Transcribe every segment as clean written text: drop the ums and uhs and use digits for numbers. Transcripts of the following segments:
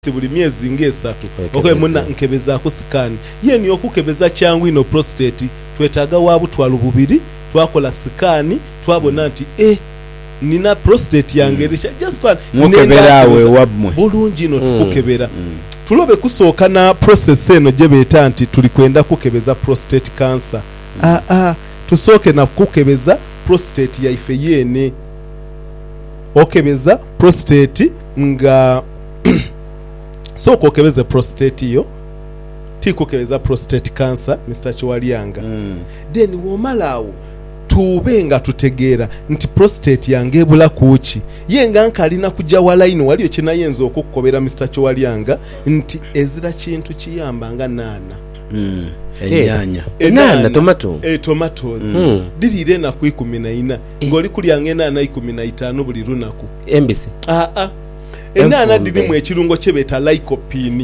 buli myezi ng'esatu okwe muna nkebeza ku scan yeni okukebeza kyangu ino prostate twetaga wabutwalo bubiri twakola scan twabona nti nina prostate yange just one mukeberawe wabmwe bulungi ino tukukebera tulobe kusooka na process eno gye beeta nti tuli kwenda kukebeza prostate cancer tusooke na kukebeza prostate yaife yene okebeza prostate nga so kokebeza prostate yo tikukebeza prostate cancer Mr. Chiwalyanga then womalawo tubenga tutegeera nti prostate yange ebula kuki yenga nkalina kujja walaino waliyo kinayenza okukobera Mr. Chiwalyanga nti ezira kintu kiyambanga nana enyanya enana tomatoes dilire na ku 14 ngoli kulyange nana 15 buli lunaku embisi enana dirimu ekirungo kyebeta lycopene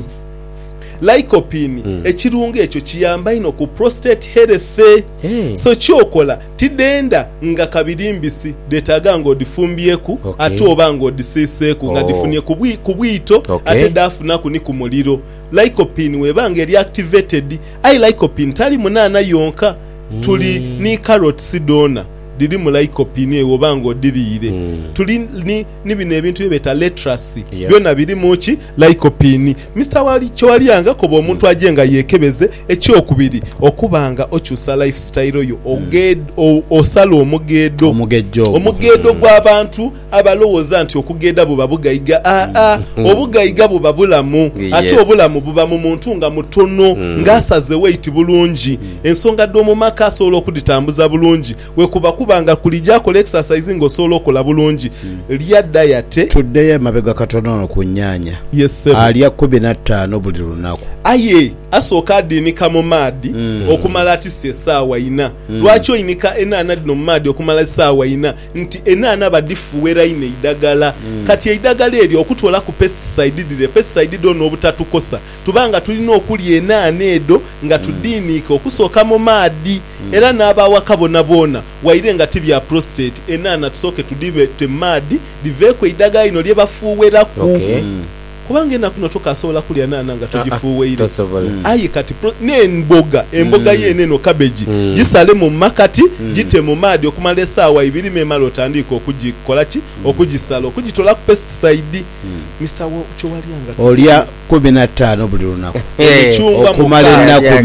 ekirungo ekyo kiyamba ino ku prostate health so kyokola tidenda nga kabirimbisi detaga ngo difumbyeko ate oba ngo disiseku nga difunye ku bwito ate dafuna ku ni ku muliro lycopene webanga eri activated lycopene tali munana yonka tuli ni carrot sidona diri mu lycopene obango dirire tuli ni bino ebintu ebeta letracy byona biri muki lycopene Mr. Chiwalyanga ko bo omuntu ajenga yekebeze ekyokubiri okubanga okyusa lifestyle yo osala omugedo gw'abantu abalowooza nti okugenda buba bugayiga obugayiga buba bulamu ate obulamu buba mu muntu nga mutono ngasaze weight bulungi ensonga ddo mu maka asobola okuditambuza bulungi wekuba kubanga kulijja kola exercise ngo solo kola bulungi lya diet today mabega katono ku nyanya aliya 15 buli lunaku asoka dinika mu madi okumala atiste sawa ina lwacho inika enana dino madi okumala sawa ina nti enana badifuwera ine idagala kati idagala eri okutola ku pesticide dono obutatukosa tubanga tulina okuli enana edo nga tudinika okusoka mu madi era n'abawa kabona bona waire nga tibya prostate enana tusoke tudibe te madi divekwe idagala ino lye bafuwera ku kubanga enakuno tokasobola kulya nana nga tugifuweire kati emboga yeneno cabbage gisale mu makati gite mu madi okumala esaawa 2 memala otandika okugikolaki okugisala okugitola ku pesticide Mr. Chiwalyanga olya 15 buli lunaku okumala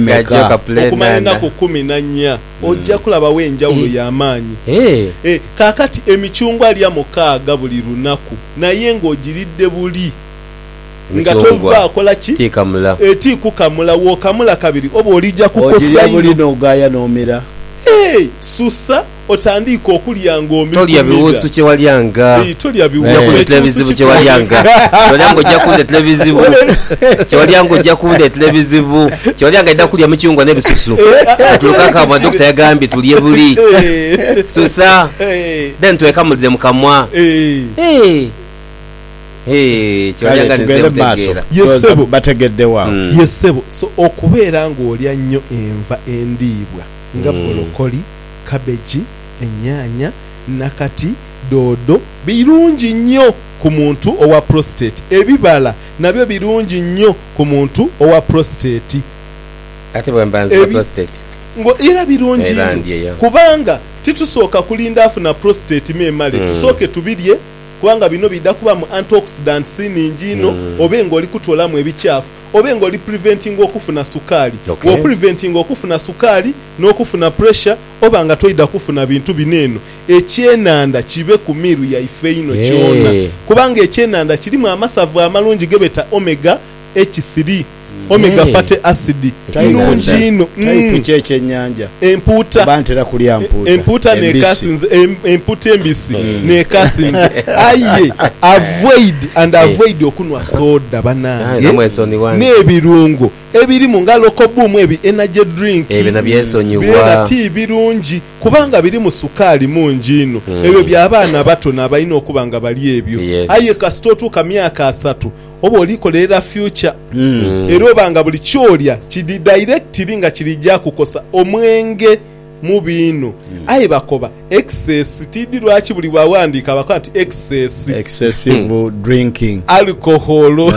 enaku 14 ojja kulaba wenjawulo y'amaanyi kakati emichungwa alya 6 buli lunaku naye ng'ogiridde buli nga tova akola ki tikukamula wokamula kabiri oba olijja kukosa buli n'ogaya n'omira susa otandika okulya ng'omira tolya biwusu Chiwalyanga tolya biwusu televizivu Chiwalyanga Chiwalyanga ojja kuwulira televizivu Chiwalyanga ojja kuwulira televizivu Chiwalyanga edda kulya mukyungwa n'ebisusu atulukaka mwa dokita yagambye tulye buli susa then twekamulire mu kamwa Chiwalyanga ntegeera yesebo bategedde wa yesebo so okubeera ng'olya nnyo enva endiibwa nga bolokoli cabbage ennyanya nakati dodo birungi nnyo ku muntu owa prostate ebibala nabyo birungi nnyo ku muntu owa prostate ate bwembanza prostate ngo era birungi kubanga titusooka kulinda afuna prostate memale tusooke tubirye kubanga bino bidda mu antioxidants ningi ino obenga oli kutolamu ebikyafu obenga oli preventing okufuna sukali wo preventing okufuna sukali n'okufuna pressure obanga toida kufuna bintu bineno ekyenanda kibe ku miru ya ife ino kyona kubanga ekyenanda kirimu amasavu amalungi gebeta omega H3 omega fatty acid kirungi ino type nyanja emputa bantera kulya emputa ne cassins emputa embisi ne cassins avoid okunwa soda banange n'ebirungo ebiri mu ngalo ko boom ebi energy drink ebyensonyiwa tea birungi kubanga biri mu sukali mungi ino ebyo by'abaana bato n'abalina okubanga bali ebyo kasitotu ka myaka 3 oba olikolera future era obanga buli kyolya kidi directly nga kirijja kukosa omwenge mu bino ayi bakoba excess tidi lwaki buli bawandika bakoba nti excessive drinking alcohol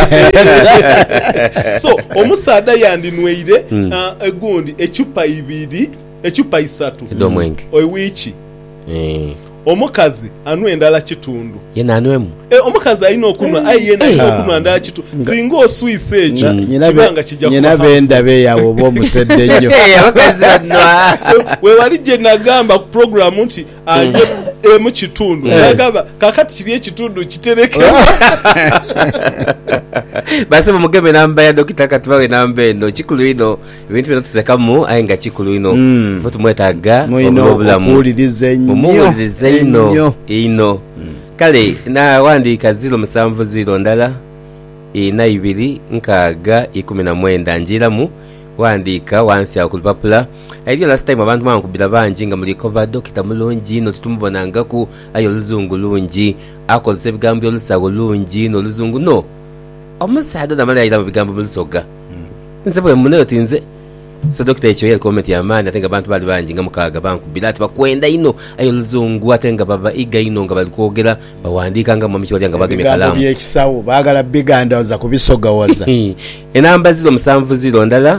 so omusaada yandinweire egundi echupa 2 echupa 3 edomwenge oiwichi omukazi anwe endala kitundu yena anwemu omukazi alina okunwa ayi yena alina okunwa ndala kitundu singa oswise ekyo kibanga kijja nyina benda beyawo oba omusedde nnyo abakazi banwa wewali gye nagamba ku programu nti anye mu kitundu nagamba kakati kiri ekitundu kitereke basema mugeme namba ya dokita katubawe namba eno kikulu ino ebintu bino tusekamu aye nga kikulu ino futu mwetaga obulamu okuwuliriza ino kale na wandika 070 ndala 42 njiramu wandika wansi ya kulupapula ayo last time abantu bankubira banji nga muliko ba dokita mulungi no tutumubonanga ku ayo luzungu lungi akolse bigambo olusago lungi no luzungu no omusaado na mala ila bigambo bulusoga nze bwe muneyo tinze so dokita ekyo yali comment ya maana atenga abantu bali banji nga mukaga bankubira ati bakwenda ino ayo luzungu atenga baba iga ino nga bali kwogera bawandika nga mamichi wali nga bageme kalamu bigambo byekisawo bagala biganda za kubisoga waza enamba 070 ndala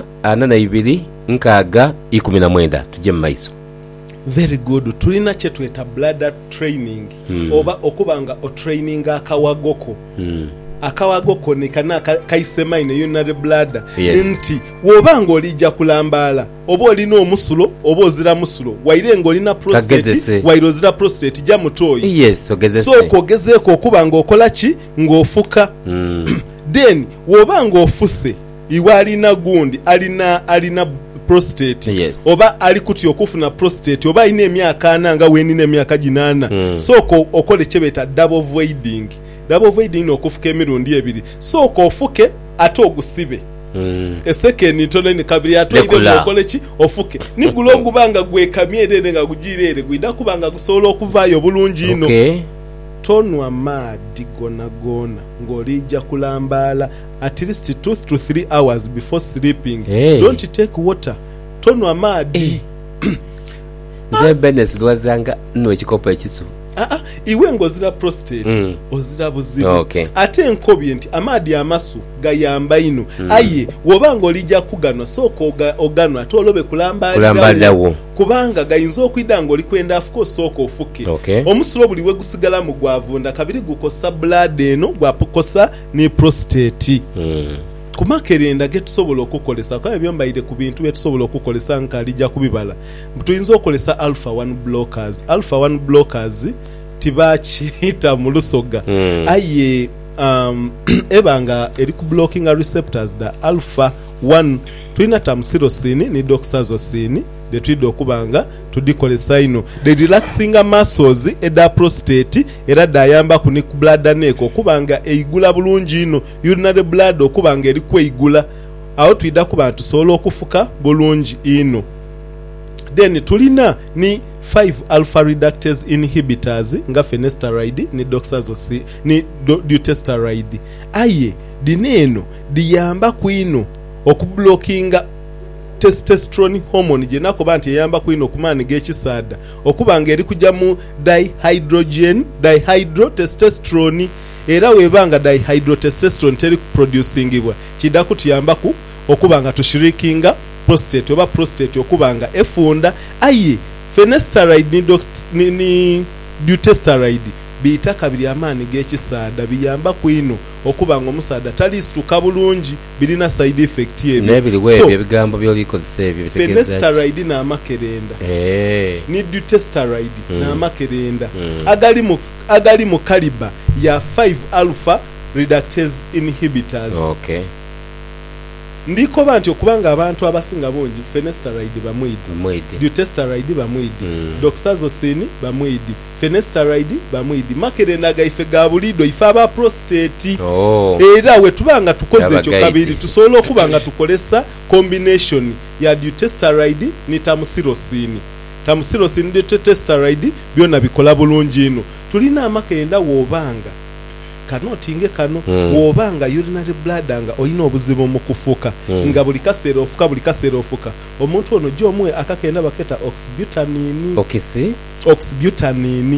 42 tujje mu maiso. Very good. Tulina kye tweta bladder training oba okubanga o training akawagoko akawagoko ne kana kaisemaine urinary bladder nti wobanga olijja kulambala oba olina omusulo oba ozira musulo waire ngolina prostate waire ozira prostate ja mutoyi yes ogezese so kogezeeko okubanga okola ki ng'ofuka then wobanga ofuse iwalina gundi alina prostate yes. oba ali kuti okufuna prostate oba ine emyaka 4 nga wenina emyaka 8 so okole chebeta double voiding okufuka emirundi ebiri so ofuke ate ogusibe esekeni tonene kabiri atoide okole ki ofuke nigulo ogubanga gwekamyerere nga gujirere gwida kubanga gusobola okuvaayo bulungi ino tonwa maadi gona ng'olijja kulambala at least 2 to 3 hours before sleeping. Don't take water. Tonwa maadi. Nze Benes lwazanga nno ekikopo ekitsu. Iwe ng'ozira prostate ozira buzibu ate enkobye nti amaadi amasu gayamba ino aye wobanga olijja kuganwa sooka oganwa ate olobe kulambalirawo kubanga gayinza okwidda ng'oli kwenda afuka sooka ofuke omusulo buli we gusigala mu gwavunda kabiri gukosa blood eno gwapukosa ne prostate kumakerenda getusobola okukolesa kwa ebyombaire ku bintu betusobola okukolesa nkalijja kubibala tuyinza okolesa alpha 1 blockers tibachita mu lusoga aye ebanga eri ku blocking receptors da alpha 1 tulina tamsirosin ni doxazosin de tuido okubanga tudikolesa ino the relaxing muscles eda prostate era dayamba ku bladder neko kubanga eigula bulungi ino urinary blood okubanga eri kweigula aho tuida ku bantu solo okufuka bulungi ino then tulina ni 5 alpha reductase inhibitors nga finasteride ni doxazosin ni dutasteride aye dineno diyamba kwino okublockinga testosterone hormone je nakoba nti yamba kwino kumani gekisaada okubanga eri kujja mu dihydrotestosterone era webanga dihydrotestosterone teri producingibwa kida kutuyamba ku okubanga tushirikinga prostate oba prostate okubanga efunda aye finasteride ni dutasteride bita kabiri amani gekisaada biyamba kwino okubanga omusaada talisituka bulungi birina side effect yebi nebiriwe ebigambo byolikozesa ebyo bitegeeza finasteride na makerenda ni dutasteride na makerenda agali mu caliber ya 5 alpha reductase inhibitors ndiko banti okubanga abantu abasinga bongi finasteride bamwidi dutasteride bamwidi doxazosin bamwidi finasteride bamwidi makerenda gaife ga bulido ifa aba prostate era we tubanga tukoze ekyo kabiri tusobola okubanga tukolesa combination ya dutasteride ni tamsirosin dutasteride byonna bikola bulungi ino tulina amakerenda wobanga kanotinge kano wobanga urinary bladder nga oyina obuzibu mu kufuka nga buli kaseera ofuka omuntu ono gy'omuwe akakenda baketa oxybutanini oxybutanini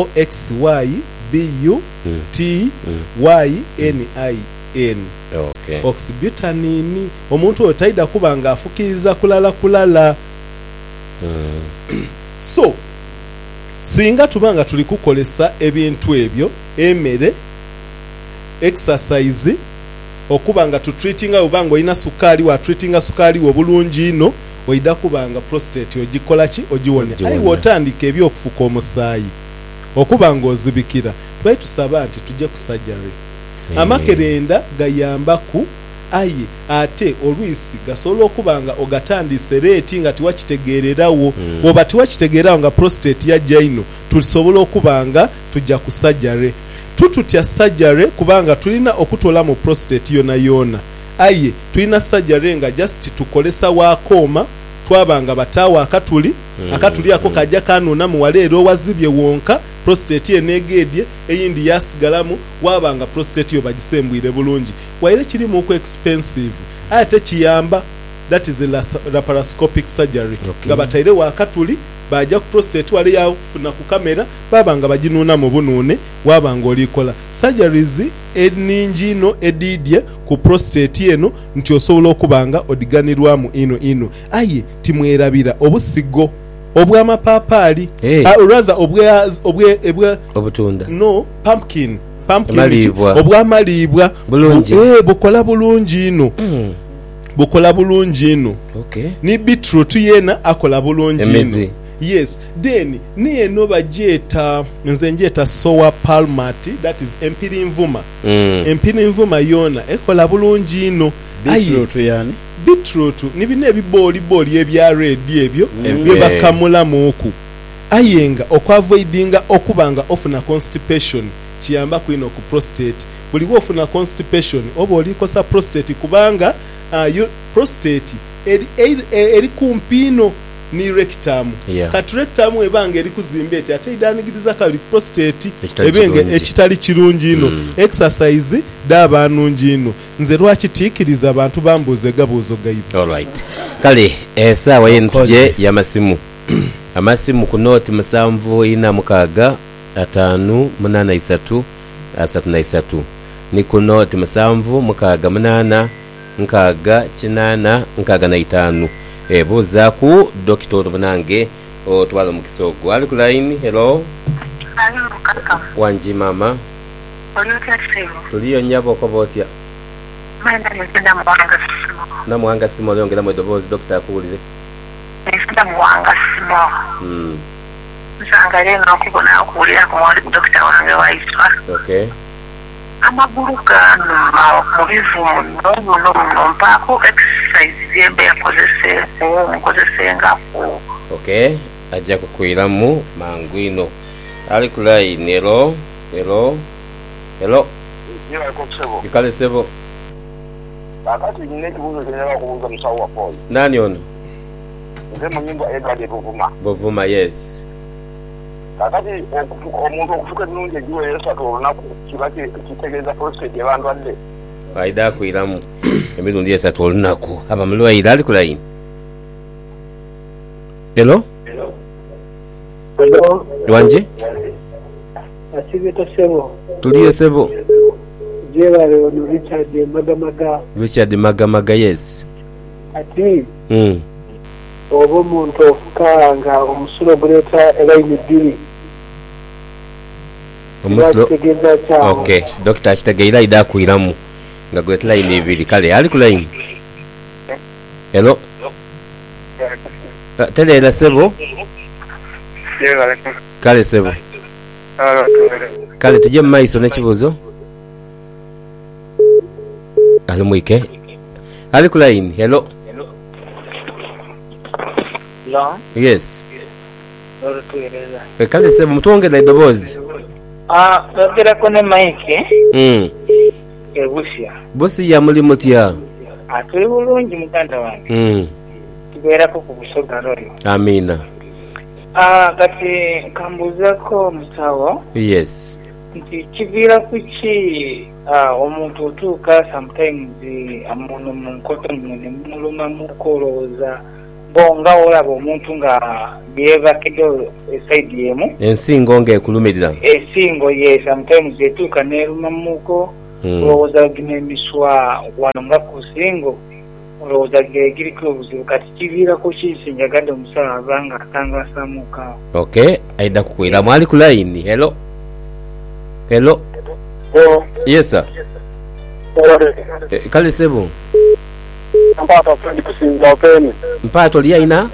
OXYBUTYNIN oxybutanini omuntu oyo taida kuba nga afukiriza kulala so singa tubanga tuli kukolesa ebintu ebyo emere exercise okuba nga tutreatinga ubanga oyina sukali wa treatinga sukali wo bulungi ino oida kubanga prostate ogikola ki ogiwone ayi wotandika ebyokufuka omusaayi okuba nga ozibikira tubaye tusaba nti tujje ku surgery amakerenda gayambaku aye ate olwisi gasobola okuba nga ogatandise reeti nga tiwakitegeererawo oba tiwakitegeerawo nga prostate yajja ino tusobola okuba nga tujja ku surgery tututya surgery kubanga tulina okutola mu prostate yona aye tulina surgery nga just tukolesa wakooma twabanga bataawa akatuli ako kajja kanuna mu waleero wazibye wonka prostate enegedye eyindi yasigalamu wabanga prostate yo bagisembwire bulungi waire kiri mu expensive ate kiyamba that is a laparoscopic surgery nga bataire wakatuli bajja ku prostate wale yafuna ku kamera babanga baginuna mu bunune wabanga olikola surgeries eningi no edidye ku prostate eno nti osobola okubanga odiganirwamu ino aye timwerabira obusigo obw'amapaapaali rather obutunda no pumpkin obw'amaliibwa bukola bulungi ino bukola bulungi ino ni beetroot yena akola bulungi ino yes then nieno bajeta nze njeta sowa palmati that is empirinvuma empirinvuma yona ekola bulungi ino beetroot yani beetroot nibine ebiboli ebya red ebyo bakamula muku ayenga okwavoidinga okubanga ofuna constipation kiyamba kwino ku prostate buli ofuna constipation oba olikosa prostate kubanga prostate eri kumpino ni rectum kati rectum ebanga eri kuzimba eti ate idanigiriza kali prostate ebenge ekitali kirungi ino exercise daba nungi ino nze lwakitiikiriza abantu bambuze gabuzo gaibu alright kale sawa yenu tuje yamasimu amasimu ku note 7465883 ni ku note 7465885 buza ku Dr. Bunange otwala mu Kisogo ali ku line. Hello kaka wanji mama tuliyo nyabo ko botya manda nenda mwanga simo na mwanga simo lyongera mu dobozi doctor akulire nenda mwanga simo nsangale no kubona akulira ko mwali doctor wange waiswa okay amaguru gano mu bivumu no mpako exercise byembe yakozese ngafu okay ajja kukwiramu mangwino ali ku line. Hello ikale sebo akati nyineti buzo tena kuuza msawa wa pole nani ono nzema nyimbo Edward Bovuma yes akati omuntu okufuka nunje jiwe Yesu atolunako kibake kitegeeza prostate y'abantu adde faida kuiramu emirundi Yesu atolunako aba mulwaire ali ku line. Hello wanje asibita sebo tuliye sebo jebale ono Richard Magamaga yes ati obo muntu ofukanga omusulo buleta line bbiri omusulo okay doctor akitegeera ida kuiramu nga gwetla line ibiri kale ali ku line. Hello tele sebo kale sebo kale tuje maiso nekibuzo ali mwike ali ku line. Hello yes kale sebo mutongera idobozi babira kone maike bosi ya muli mutya atuli bulungi muganda wange tubeera ko kubusoga royo amina kati kambuzako mutawo yes nti kiviira kuki omuntu otuuka sometimes amuno mu nkoto ne muluma mu kolooza bonga olaba omuntu nga byevakidde esaidi emu ensingo ng'ekulumirira esingo ye sometimes etuuka neruma muko olowooza ginemiswa wano nga ku singo olowooza giriko obuzibu kati kiviirako kisinjagadde omusawo abanga atangasamuukaawo. Okay, aida kukwira mwali ku line. Hello. Yes sir. Kale sebo mpato liaina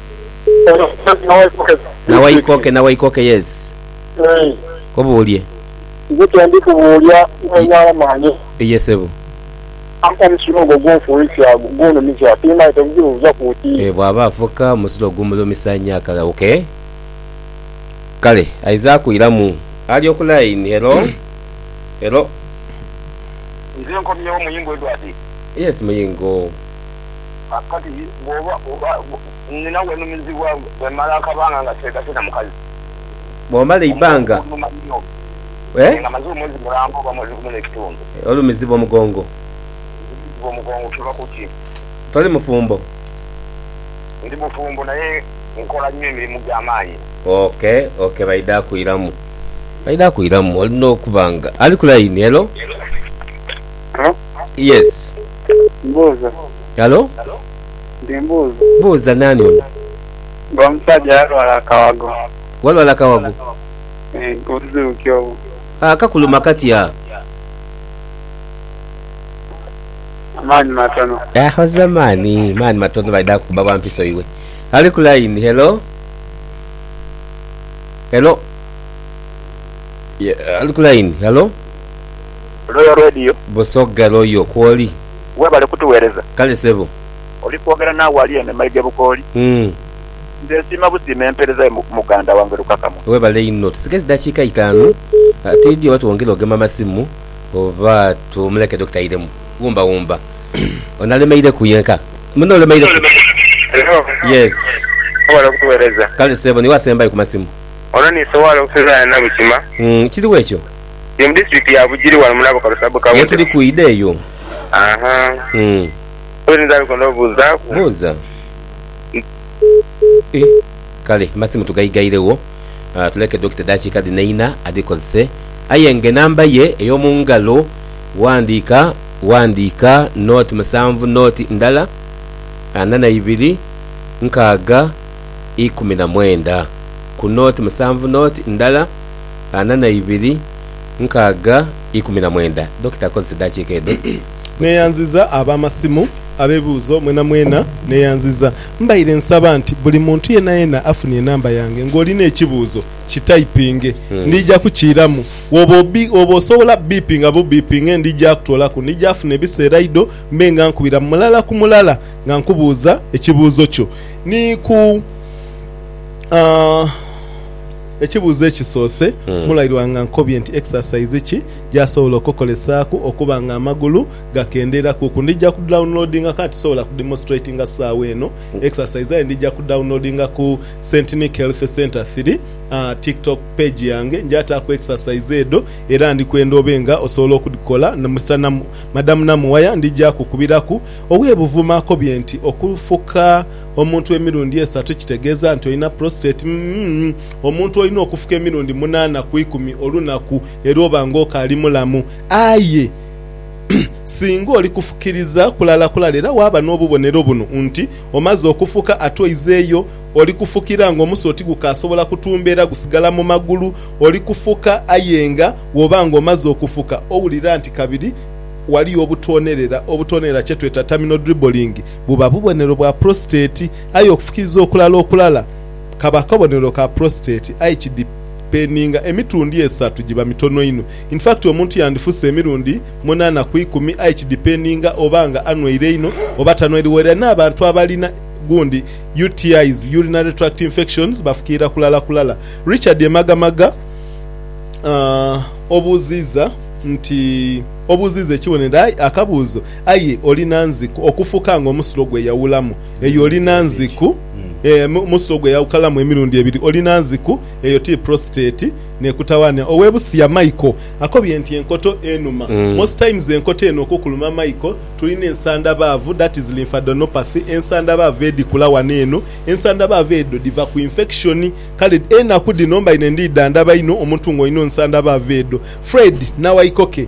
na waikoke yes kobuulye ndikubuulya nyala manyi yes sebo amusiro gogonfuulisya gono mikya tima etobuja kuti bwaba afuka musiro gumulumisa akala. Okay, kale aiza kuiramu ali ku line. Hello nze nkomyewo muyingo Edward. Yes muyingo akati bwoba nina wenumizibwa bwemala akabanga nga sekasena mukazi bwomala ibanga nga maze omwezi mulambo bamwezi gumu n'ekitundu olumizibwa omugongo tuba kuki toli mufumbo ndi mufumbo naye nkola nnyo emirimu gy'amaanyi. Okay, baida kuiramu olina okubanga ali ku line. Hello. Yes mbuuza. Hello mbuuza nani ono omusajja walwala kawago kuziukyobo kakuluma katya amaanyi matono hoza maani matono baida kuba bampiso iwe ali ku line. Hello ali ku line. Royal Radio Bosoga Royal kwoli webale kutuweereza kale sebo oli kwogera naawe ali ene maige bukooli nze sima busima empereza muganda wange Lukakamu webale ino tusigezi dakiika 5 atidio watu wongera ogema masimu oba tumuleke Dr. Idemu wumba onalemeire kuyenka muno olemeire yes webale kutuweereza kale sebo ni wasembaye ku masimu ono ni sowala okusezana na bukima kiriwo ekyo mu district ya Bugiri wano mulabo kalusabu kawo tuli ku ideyo oli ndali kono buza kale masimu tugayigairewo tuleke Dr. Dakiika Dineina adikolse ayenge namba ye ey'omungalo wandika noti musanvu noti ndala 42 nkaaga 19 ku noti musanvu noti ndala 42 nkaaga 19. Dr. Kolse Dakiika edo neyanziza abamasimu abebuuzo mwena neyanziza mbaire nsaba nti buli muntu yena afune namba yange ng'olina ekibuuzo kitypinge ndijja kukiiramu woba osobola bipinga bupinge ndijja kutolaku ndijja afuna ebiseera ido mbe nga nkubira mulala ku mulala nga nkubuuza ekibuuzo kyo ni ku ekibuuzo ekisoose mulairwanga nkobye nti exercise ki gyasobola okukolesaako okuba nga amagulu gakendera ku ndijja ku downloadinga kati sobola ku demonstratinga saawa eno exercise ayo ndijja ku downloadinga ku Centinic Health Center 3 TikTok page yange njataako exercise edo era ndikwenda obenga osobola okudikola na Mr. Madam Namuwaya ndijja kukubiraku obwebuvuma akobye nti okufuka omuntu emirundi 3 kitegeeza nti olina prostate omuntu olina okufuka emirundi 8 ku 10 olunaku era obanga okali mulamu aye singa oli kufukiriza kulala era waba n'obubonero buno nti omaze okufuka atoizeeyo oli kufukira ng'omusoti gukasobola kutumbeera gusigala mu magulu oli kufuka ayenga wobanga omaze okufuka owulira nti kabiri wali obutonerera kyetweta terminal dribbling buba bubonero bwa prostate ayo okufukiriza okulala kaba kabonero ka prostate HD peninga emirundi 3 giba mitono ino. In fact omuntu yandifuse emirundi 8 ku 10 HD peninga obanga anwere ino oba tanwere wera n'abantu abalina gundi UTIs urinary tract infections bafukira kulala. Richard Emagamaga obuziza ekibonera akabuuzo aye olina nziku okufuka nga omusiro gwe yawulamu eyo olina nziku musogwe ya ukalamu emirundi ebiri olina nziku eyo ti prostate nekutawana owebusi ya Michael akobye nti enkoto enuma most times enkoto eno okukuluma Michael tulina ensanda bavu that is lymphadenopathy ensanda bavu edikula waneno ensanda bavu edo diva ku infection kale ena kudi nomba inendi danda ino omuntu ngoino ensanda bavu edo Fred nawa ikoke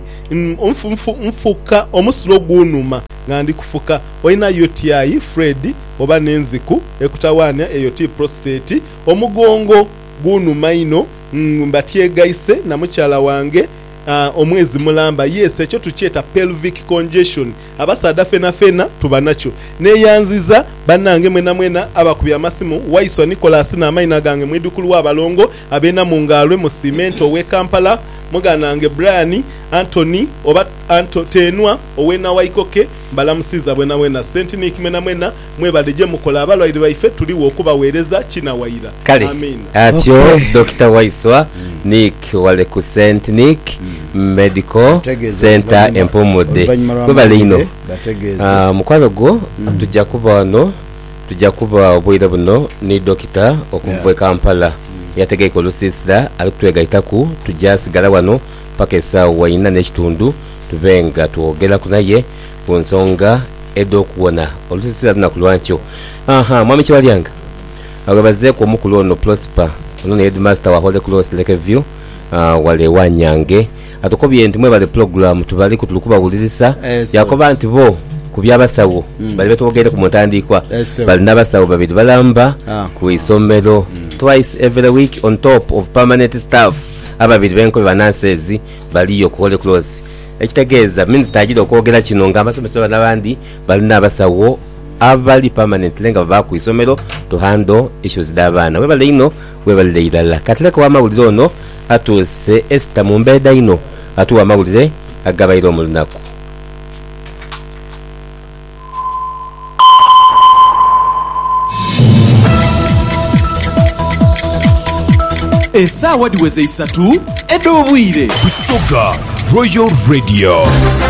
mfuka omusulo gunuma ngandi kufuka oina UTI Fred oba nenziku ekutawana eyo ti prostate omugongo gunuma ino mbatie gaise na muchala wange omwezi mulamba yes ekyo tukyeta pelvic congestion abasada fena tubanacho neyanziza banange mwena abakubya masimu Waiso Nicholas na amaina gange mwidukulu wabalongo abena mungalwe mu cement owe Kampala muganange Brian Anthony oba Tenwa owena waikoke balamusiza bwena Sentnik mwena mwebadeje mukola abalwaire baife tuliwo okubaweereza kina waira kale atyo Dr. Waiso Nick wale ku Sentnik Medical Center Empomode kubalino mukwalo go tujja kuba obwira buno ni Dr. okuva Kampala yategeka olusisira alutwegaitaku tujja sigala wano paka esaawa ina n'ekitundu tuvenga tuogera kunaye ku nsonga ed'okuwona olusisira tunakulwankyo mwami Kibalyanga agabazeeko omukulu ono Prosper ono ne headmaster wa Holy Cross Lakeview wale wanyange atukobye nti mwebale program tubali kutulukuba wulirisa yakoba nti bo kubyabasawo bali betwogere ku mutandikwa bali nabasawo babiri balamba ku isomero twice every week on top of permanent staff ababiri benko bananses baliyo ku Holy Cross ekitegeeza minister ajira okwogera kino nga abasomesa n'abandi bali nabasawo abali permanent lenga baku isomero to handle issues d'abana webale ino webale idala katleko wa mawuliro no atuse Esther Mumbeda ino atuwa mawulire agabayiro mu lunaku Esa wadiweze isatu edo obwire Busoga Royal Radio